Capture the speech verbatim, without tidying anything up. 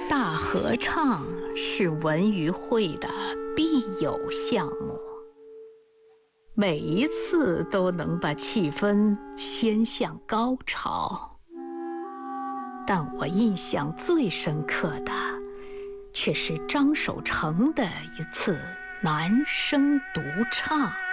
大合唱是文娱会的必有项目，每一次都能把气氛掀向高潮。但我印象最深刻的，却是张守诚的一次男声独唱。